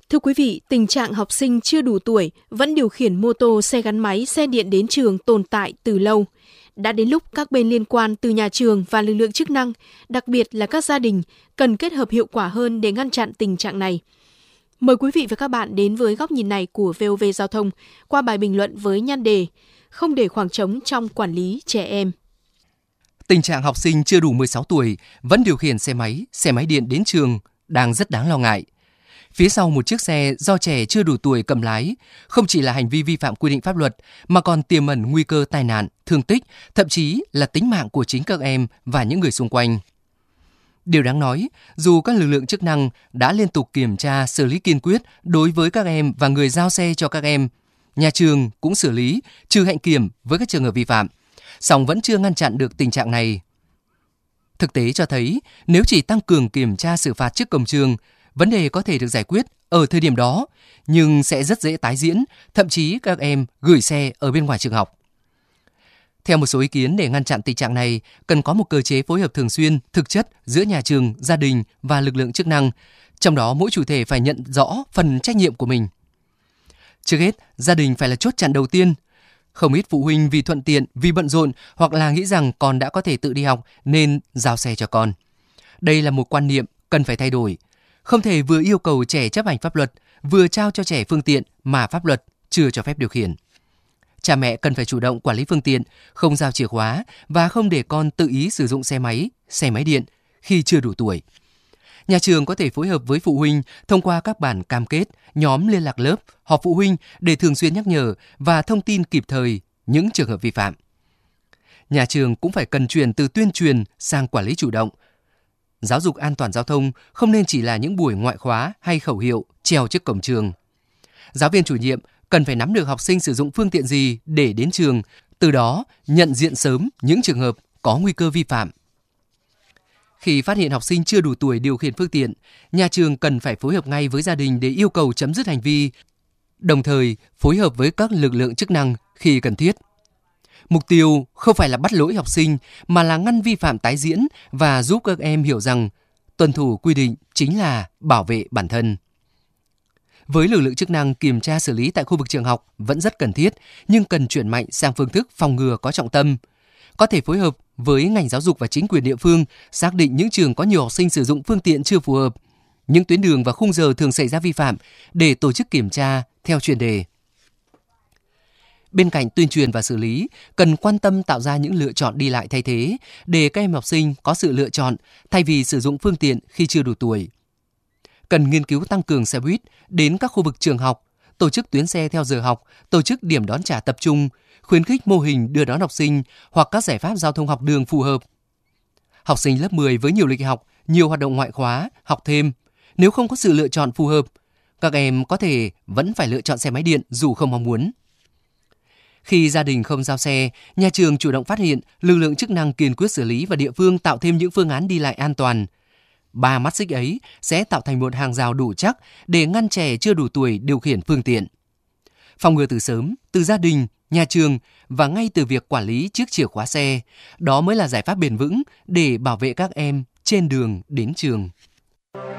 Thưa quý vị, tình trạng học sinh chưa đủ tuổi vẫn điều khiển mô tô, xe gắn máy, xe điện đến trường tồn tại từ lâu. Đã đến lúc các bên liên quan từ nhà trường và lực lượng chức năng, đặc biệt là các gia đình, cần kết hợp hiệu quả hơn để ngăn chặn tình trạng này. Mời quý vị và các bạn đến với góc nhìn này của VOV Giao thông qua bài bình luận với nhan đề "Không để khoảng trống trong quản lý trẻ em". Tình trạng học sinh chưa đủ 16 tuổi vẫn điều khiển xe máy điện đến trường đang rất đáng lo ngại. Phía sau một chiếc xe do trẻ chưa đủ tuổi cầm lái không chỉ là hành vi vi phạm quy định pháp luật mà còn tiềm ẩn nguy cơ tai nạn, thương tích, thậm chí là tính mạng của chính các em và những người xung quanh. Điều đáng nói, dù các lực lượng chức năng đã liên tục kiểm tra, xử lý kiên quyết đối với các em và người giao xe cho các em, nhà trường cũng xử lý, trừ hạnh kiểm với các trường hợp vi phạm, song vẫn chưa ngăn chặn được tình trạng này. Thực tế cho thấy, nếu chỉ tăng cường kiểm tra xử phạt trước cổng trường, vấn đề có thể được giải quyết ở thời điểm đó, nhưng sẽ rất dễ tái diễn, thậm chí các em gửi xe ở bên ngoài trường học. Theo một số ý kiến, để ngăn chặn tình trạng này, cần có một cơ chế phối hợp thường xuyên, thực chất giữa nhà trường, gia đình và lực lượng chức năng, trong đó mỗi chủ thể phải nhận rõ phần trách nhiệm của mình. Trước hết, gia đình phải là chốt chặn đầu tiên. Không ít phụ huynh vì thuận tiện, vì bận rộn hoặc là nghĩ rằng con đã có thể tự đi học nên giao xe cho con. Đây là một quan niệm cần phải thay đổi. Không thể vừa yêu cầu trẻ chấp hành pháp luật, vừa trao cho trẻ phương tiện mà pháp luật chưa cho phép điều khiển. Cha mẹ cần phải chủ động quản lý phương tiện, không giao chìa khóa và không để con tự ý sử dụng xe máy điện khi chưa đủ tuổi. Nhà trường có thể phối hợp với phụ huynh thông qua các bản cam kết, nhóm liên lạc lớp, họp phụ huynh để thường xuyên nhắc nhở và thông tin kịp thời những trường hợp vi phạm. Nhà trường cũng phải cần chuyển từ tuyên truyền sang quản lý chủ động. Giáo dục an toàn giao thông không nên chỉ là những buổi ngoại khóa hay khẩu hiệu treo trước cổng trường. Giáo viên chủ nhiệm cần phải nắm được học sinh sử dụng phương tiện gì để đến trường, từ đó nhận diện sớm những trường hợp có nguy cơ vi phạm. Khi phát hiện học sinh chưa đủ tuổi điều khiển phương tiện, nhà trường cần phải phối hợp ngay với gia đình để yêu cầu chấm dứt hành vi, đồng thời phối hợp với các lực lượng chức năng khi cần thiết. Mục tiêu không phải là bắt lỗi học sinh mà là ngăn vi phạm tái diễn và giúp các em hiểu rằng tuân thủ quy định chính là bảo vệ bản thân. Với lực lượng chức năng, kiểm tra xử lý tại khu vực trường học vẫn rất cần thiết, nhưng cần chuyển mạnh sang phương thức phòng ngừa có trọng tâm. Có thể phối hợp với ngành giáo dục và chính quyền địa phương xác định những trường có nhiều học sinh sử dụng phương tiện chưa phù hợp, những tuyến đường và khung giờ thường xảy ra vi phạm để tổ chức kiểm tra theo chuyên đề. Bên cạnh tuyên truyền và xử lý, cần quan tâm tạo ra những lựa chọn đi lại thay thế để các em học sinh có sự lựa chọn thay vì sử dụng phương tiện khi chưa đủ tuổi. Cần nghiên cứu tăng cường xe buýt đến các khu vực trường học, tổ chức tuyến xe theo giờ học, tổ chức điểm đón trả tập trung, khuyến khích mô hình đưa đón học sinh hoặc các giải pháp giao thông học đường phù hợp. Học sinh lớp 10 với nhiều lịch học, nhiều hoạt động ngoại khóa, học thêm, nếu không có sự lựa chọn phù hợp, các em có thể vẫn phải lựa chọn xe máy điện dù không mong muốn. Khi gia đình không giao xe, nhà trường chủ động phát hiện, lực lượng chức năng kiên quyết xử lý và địa phương tạo thêm những phương án đi lại an toàn. 3 mắt xích ấy sẽ tạo thành một hàng rào đủ chắc để ngăn trẻ chưa đủ tuổi điều khiển phương tiện. Phòng ngừa từ sớm, từ gia đình, nhà trường và ngay từ việc quản lý chiếc chìa khóa xe, đó mới là giải pháp bền vững để bảo vệ các em trên đường đến trường.